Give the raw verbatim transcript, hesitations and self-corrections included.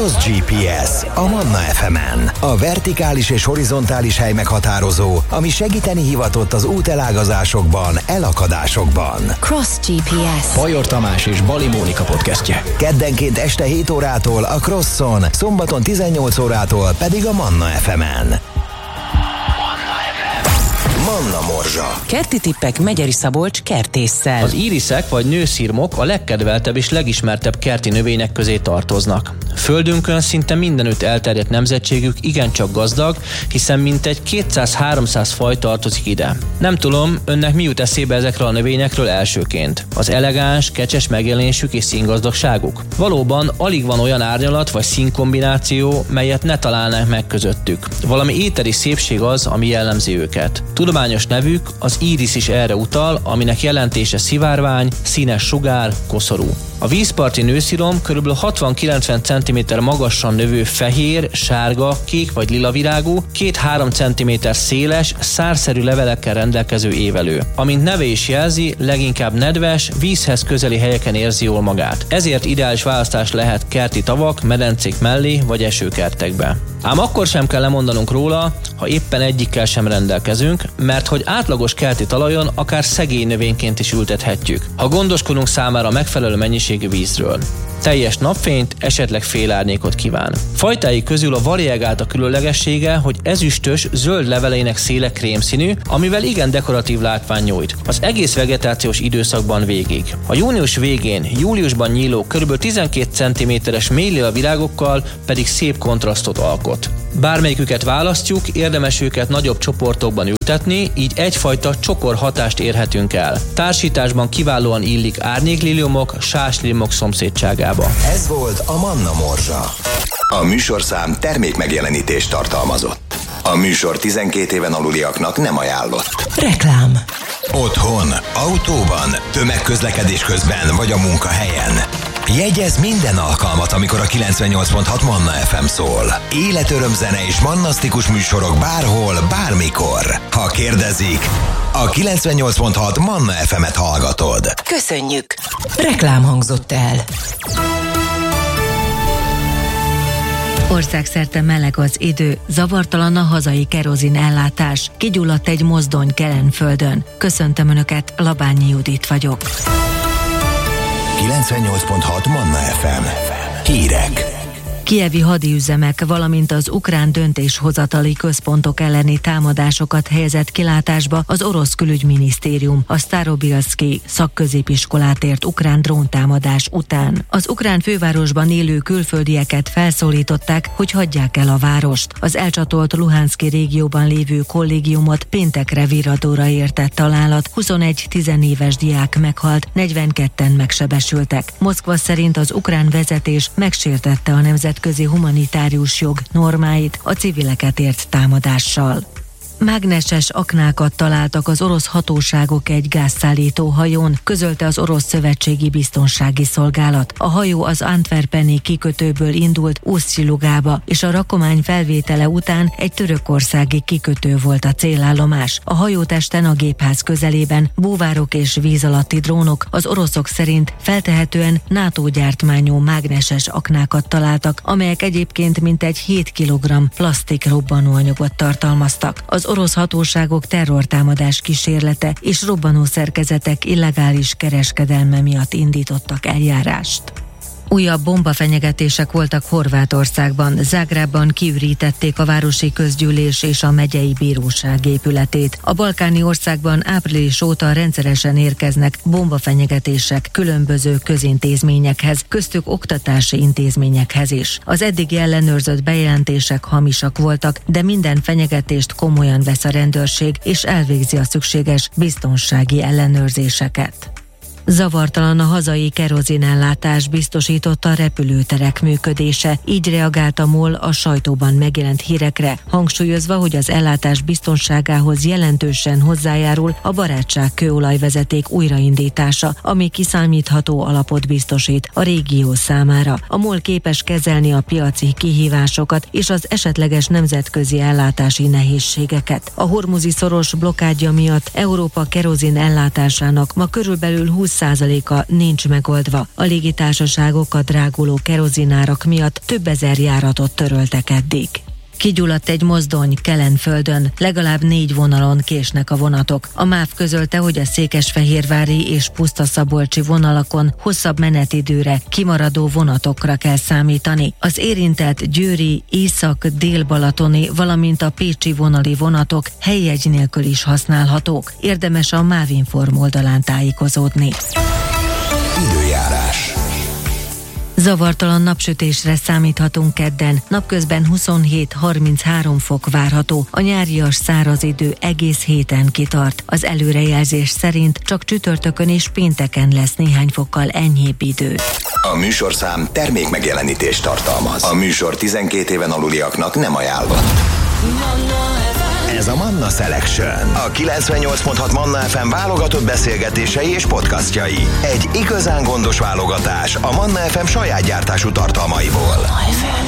Cross gé pé es a Manna ef emen. A vertikális és horizontális hely meghatározó, ami segíteni hivatott az útelágazásokban, elakadásokban. Cross gé pé es. Bajor Tamás és Bali Mónika podcastje. Keddenként este hét órától a Crosson, szombaton tizennyolc órától pedig a Manna ef emen. Manna Morzsa. Kerti tippek Megyeri Szabolcs kertésszel. Az íriszek vagy nőszirmok a legkedveltebb és legismertebb kerti növények közé tartoznak. Földünkön szinte mindenütt elterjedt nemzetségük igencsak gazdag, hiszen mintegy kétszáz-háromszáz faj tartozik ide. Nem tudom, önnek mi jut eszébe ezekről a növényekről elsőként? Az elegáns, kecses megjelenésük és színgazdagságuk? Valóban alig van olyan árnyalat vagy színkombináció, melyet ne találnánk meg közöttük. Valami éteri szépség az, ami jellemzi őket. Tudományos nevük az írisz is erre utal, aminek jelentése szivárvány, színes sugár, koszorú. A vízparti nőszirom körülbelül hatvan-kilencven centiméter magasan növő fehér, sárga, kék vagy lila virágú, két-három centiméter széles, szárszerű levelekkel rendelkező évelő. Amint neve is jelzi, leginkább nedves, vízhez közeli helyeken érzi jól magát. Ezért ideális választás lehet kerti tavak, medencék mellé vagy esőkertekbe. Ám akkor sem kell lemondanunk róla, ha éppen egyikkel sem rendelkezünk, mert hogy átlagos kerti talajon akár szegély növényként is ültethetjük, ha gondoskodunk számára megfelelő mennyiségű vízről. Teljes napfényt, esetleg félárnyékot kíván. Fajtái közül a variegáta különlegessége, hogy ezüstös, zöld leveleinek széle krémszínű, amivel igen dekoratív látvány nyújt. Az egész vegetációs időszakban végig. A június végén, júliusban nyíló kb. tizenkét centiméteres mélylila virágokkal pedig szép kontrasztot alkot. Bármelyiküket választjuk, érdemes őket nagyobb csoportokban ültetni, így egyfajta csokor hatást érhetünk el. Társításban kiválóan illik árnyékliliomok, sáslilimok szomszédságába. Ez volt a Manna Morzsa. A műsorszám termék megjelenítést tartalmazott. A műsor tizenkét éven aluliaknak nem ajánlott. Reklám. Otthon, autóban, tömegközlekedés közben vagy a munkahelyen. Jegyezz minden alkalmat, amikor a kilencvennyolc pont hat Manna ef em szól. Életörömzene és mannasztikus műsorok bárhol, bármikor. Ha kérdezik, a kilencvennyolc pont hat Manna ef emet hallgatod. Köszönjük. Reklám hangzott el. Országszerte meleg az idő, zavartalan a hazai kerozin ellátás. Kigyulladt egy mozdony Kelenföldön. Köszöntöm Önöket, Labányi Judit vagyok. kilencvennyolc pont hat Manna ef em. Hírek. Kijevi hadiüzemek, valamint az ukrán döntéshozatali központok elleni támadásokat helyezett kilátásba az orosz külügyminisztérium a Starobilszki szakközépiskolát ért ukrán dróntámadás után. Az ukrán fővárosban élő külföldieket felszólították, hogy hagyják el a várost. Az elcsatolt Luhanszki régióban lévő kollégiumot péntekre virradóra értett találat, huszonegy tizenéves diák meghalt, negyvenketten megsebesültek. Moszkva szerint az ukrán vezetés megsértette a nemzet közi humanitárius jog normáit a civileket ért támadással. Mágneses aknákat találtak az orosz hatóságok egy gázszállító hajón, közölte az orosz szövetségi biztonsági szolgálat. A hajó az antwerpeni kikötőből indult Uszcsilugába, és a rakomány felvétele után egy törökországi kikötő volt a célállomás. A hajótesten a gépház közelében búvárok és víz alatti drónok, az oroszok szerint feltehetően NATO gyártmányú mágneses aknákat találtak, amelyek egyébként mintegy hét kilogramm plasztik robbanóanyagot tartalmaztak. Az orosz hatóságok terrortámadás kísérlete és robbanószerkezetek illegális kereskedelme miatt indítottak eljárást. Újabb bombafenyegetések voltak Horvátországban. Zágrábban kiürítették a városi közgyűlés és a megyei bíróság épületét. A balkáni országban április óta rendszeresen érkeznek bombafenyegetések különböző közintézményekhez, köztük oktatási intézményekhez is. Az eddigi ellenőrzött bejelentések hamisak voltak, de minden fenyegetést komolyan vesz a rendőrség, és elvégzi a szükséges biztonsági ellenőrzéseket. Zavartalan a hazai kerozinellátás, biztosította a repülőterek működése. Így reagált a MOL a sajtóban megjelent hírekre, hangsúlyozva, hogy az ellátás biztonságához jelentősen hozzájárul a Barátság kőolajvezeték újraindítása, ami kiszámítható alapot biztosít a régió számára. A MOL képes kezelni a piaci kihívásokat és az esetleges nemzetközi ellátási nehézségeket. A hormuzi szoros blokkádja miatt Európa kerozin ellátásának ma körülbelül húsz százaléka nincs megoldva. A légitársaságok a dráguló kerozinárak miatt több ezer járatot töröltek eddig. Kigyulladt egy mozdony Kelenföldön, legalább négy vonalon késnek a vonatok. A MÁV közölte, hogy a székesfehérvári és pusztaszabolcsi vonalakon hosszabb menetidőre kimaradó vonatokra kell számítani. Az érintett győri, észak-dél-balatoni, valamint a pécsi vonali vonatok helyjegy nélkül is használhatók. Érdemes a MÁV-inform oldalán tájékozódni. Időjárás. Zavartalan napsütésre számíthatunk kedden, napközben huszonhét-harminchárom fok várható, a nyárias száraz idő egész héten kitart. Az előrejelzés szerint csak csütörtökön és pénteken lesz néhány fokkal enyhébb idő. A műsorszám termék megjelenítést tartalmaz. A műsor tizenkét éven aluliaknak nem ajánlott. Ez a Manna Selection, a kilencvennyolc pont hat Manna ef em válogatott beszélgetései és podcastjai. Egy igazán gondos válogatás a Manna ef em saját gyártású tartalmaiból.